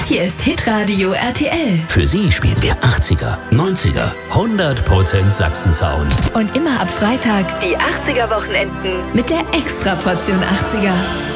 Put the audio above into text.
Hier ist Hitradio RTL. Für Sie spielen wir 80er, 90er, 100% Sachsen-Sound. Und immer ab Freitag die 80er-Wochenenden mit der Extraportion 80er.